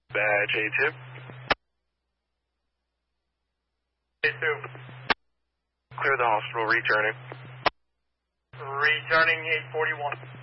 Badge A2. A2. Clear the hospital, returning. Returning 841.